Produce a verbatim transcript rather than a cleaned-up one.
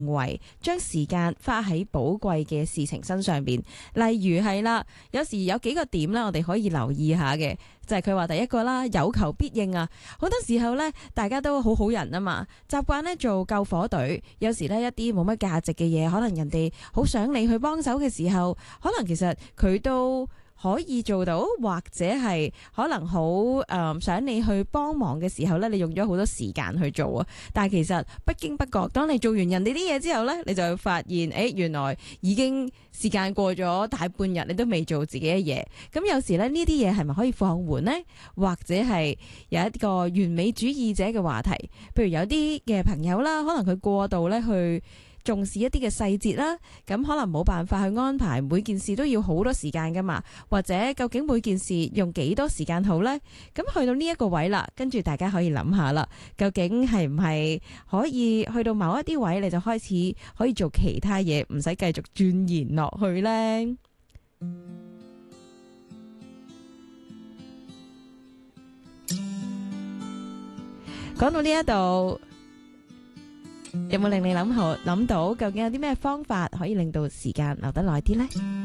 為將時間花喺寶貴嘅事情身上邊，例如係啦，有時有幾個點啦，我哋可以留意下嘅，就係佢話第一個啦，有求必應啊！好多時候呢，大家都好好人啊嘛，習慣呢做救火隊，有時呢，一啲冇乜價值嘅嘢，可能人哋好想你去幫手嘅時候，可能其實佢都可以做到，或者係可能好誒、呃、想你去幫忙嘅時候呢，你用咗好多時間去做啊。但係其實不經不覺，當你做完人哋啲嘢之後呢，你就會發現，誒原來已經時間過咗大半日，你都未做自己嘅嘢。咁有時呢，呢啲嘢係咪可以放緩呢？或者係有一個完美主義者嘅話題，譬如有啲嘅朋友啦，可能佢過度呢去重視一啲嘅細節啦，咁可能冇辦法去安排每件事都要好多時間噶嘛，或者究竟每件事用幾多時間好呢？咁去到呢一個位啦，跟住大家可以諗下啦，究竟係唔係可以去到某一啲位，你就開始可以做其他嘢，唔使繼續鑽研落去呢？講到呢一度，有冇令你諗好諗到究竟有啲咩方法可以令到時間留得耐啲呢？